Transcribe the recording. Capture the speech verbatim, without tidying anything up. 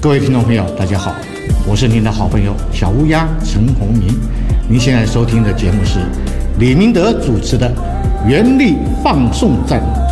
各位听众朋友，大家好，我是您的好朋友小乌鸦陈鸿明。您现在收听的节目是李明德主持的《原力放送站》。